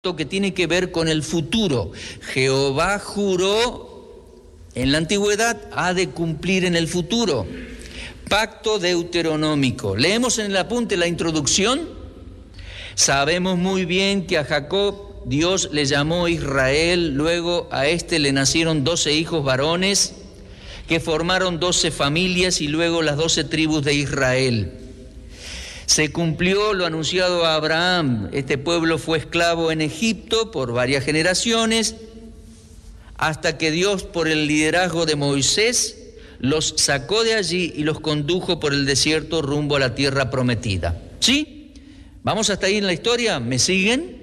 que tiene que ver con el futuro. Jehová juró en la antigüedad, ha de cumplir en el futuro. Pacto deuteronómico. Leemos en el apunte la introducción. Sabemos muy bien que a Jacob Dios le llamó Israel, luego a este le nacieron 12 hijos varones que formaron 12 familias y luego las 12 tribus de Israel. Se cumplió lo anunciado a Abraham. Este pueblo fue esclavo en Egipto por varias generaciones, hasta que Dios, por el liderazgo de Moisés, los sacó de allí y los condujo por el desierto rumbo a la tierra prometida. ¿Sí? ¿Vamos hasta ahí en la historia? ¿Me siguen?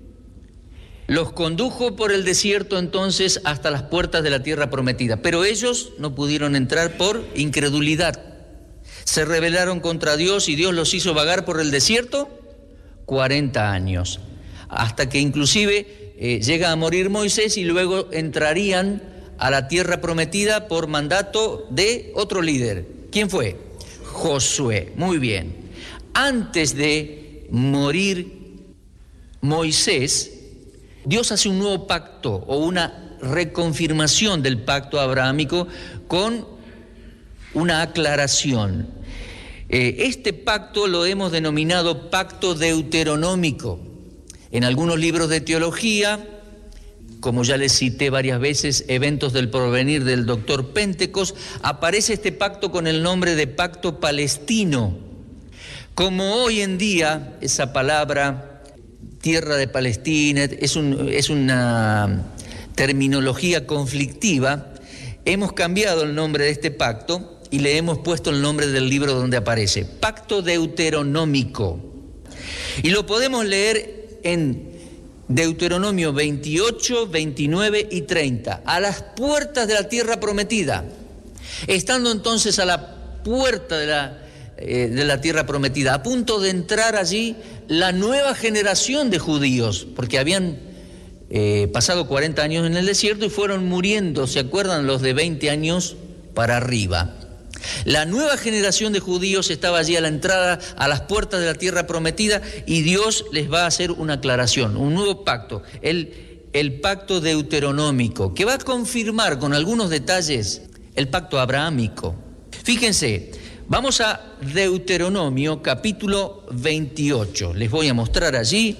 Los condujo por el desierto entonces hasta las puertas de la tierra prometida, pero ellos no pudieron entrar por incredulidad. Se rebelaron contra Dios y Dios los hizo vagar por el desierto 40 años, hasta que inclusive llega a morir Moisés y luego entrarían a la tierra prometida por mandato de otro líder. ¿Quién fue? Josué. Muy bien. Antes de morir Moisés, Dios hace un nuevo pacto o una reconfirmación del pacto abrahámico con una aclaración. Este pacto lo hemos denominado pacto deuteronómico. En algunos libros de teología, como ya les cité varias veces, Eventos del Porvenir del doctor Pentecost, aparece este pacto con el nombre de pacto palestino. Como hoy en día esa palabra, tierra de Palestina, es una terminología conflictiva, hemos cambiado el nombre de este pacto y le hemos puesto el nombre del libro donde aparece, Pacto Deuteronómico. Y lo podemos leer en Deuteronomio 28, 29 y 30, a las puertas de la tierra prometida. Estando entonces a la puerta de la tierra prometida, a punto de entrar allí la nueva generación de judíos, porque habían pasado 40 años en el desierto y fueron muriendo, ¿se acuerdan? Los de 20 años para arriba. La nueva generación de judíos estaba allí a la entrada, a las puertas de la tierra prometida, y Dios les va a hacer una aclaración, un nuevo pacto, el pacto deuteronómico, que va a confirmar con algunos detalles el pacto abrahámico. Fíjense, vamos a Deuteronomio capítulo 28, les voy a mostrar allí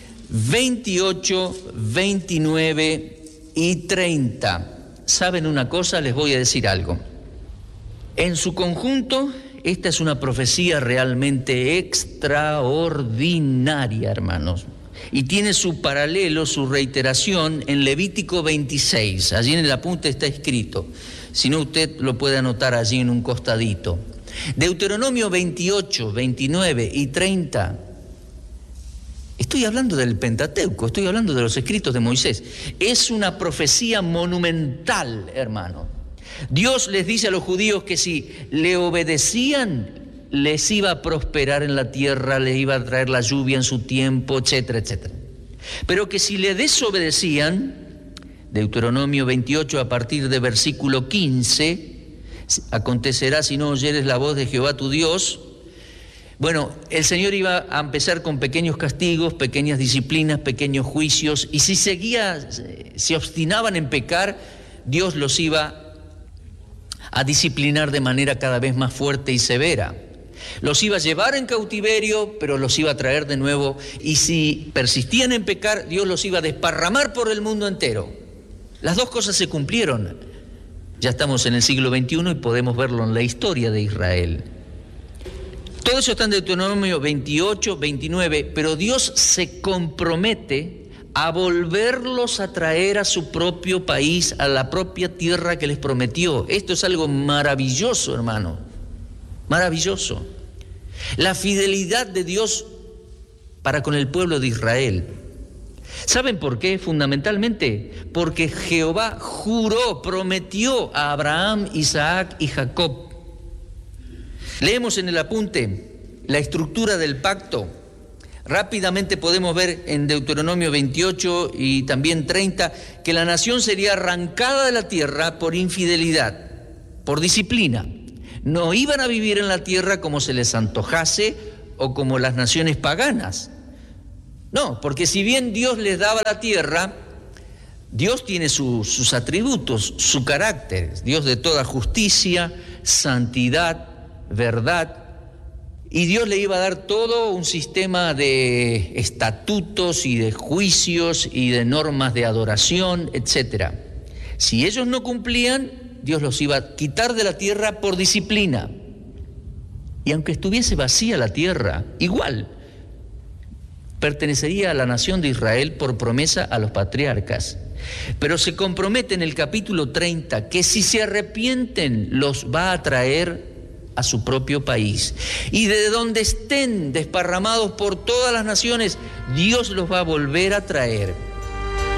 28, 29 y 30. ¿Saben una cosa? Les voy a decir algo. En su conjunto, esta es una profecía realmente extraordinaria, hermanos. Y tiene su paralelo, su reiteración en Levítico 26. Allí en el apunte está escrito. Si no, usted lo puede anotar allí en un costadito. Deuteronomio 28, 29 y 30. Estoy hablando del Pentateuco, estoy hablando de los escritos de Moisés. Es una profecía monumental, hermano. Dios les dice a los judíos que si le obedecían, les iba a prosperar en la tierra, les iba a traer la lluvia en su tiempo, etcétera, etcétera. Pero que si le desobedecían, Deuteronomio 28 a partir de versículo 15, acontecerá si no oyeres la voz de Jehová tu Dios. Bueno, el Señor iba a empezar con pequeños castigos, pequeñas disciplinas, pequeños juicios, y si se obstinaban en pecar, Dios los iba a disciplinar de manera cada vez más fuerte y severa. Los iba a llevar en cautiverio, pero los iba a traer de nuevo, y si persistían en pecar, Dios los iba a desparramar por el mundo entero. Las dos cosas se cumplieron. Ya estamos en el siglo XXI y podemos verlo en la historia de Israel. Todo eso está en Deuteronomio 28, 29, pero Dios se compromete a volverlos a traer a su propio país, a la propia tierra que les prometió. Esto es algo maravilloso, hermano, maravilloso. La fidelidad de Dios para con el pueblo de Israel. ¿Saben por qué? Fundamentalmente, porque Jehová juró, prometió a Abraham, Isaac y Jacob. Leemos en el apunte la estructura del pacto. Rápidamente podemos ver en Deuteronomio 28 y también 30 que la nación sería arrancada de la tierra por infidelidad, por disciplina. No iban a vivir en la tierra como se les antojase o como las naciones paganas. No, porque si bien Dios les daba la tierra, Dios tiene sus atributos, su carácter, Dios de toda justicia, santidad, verdad, y Dios le iba a dar todo un sistema de estatutos y de juicios y de normas de adoración, etc. Si ellos no cumplían, Dios los iba a quitar de la tierra por disciplina. Y aunque estuviese vacía la tierra, igual pertenecería a la nación de Israel por promesa a los patriarcas. Pero se compromete en el capítulo 30 que si se arrepienten los va a traer a su propio país. Y de donde estén desparramados por todas las naciones, Dios los va a volver a traer.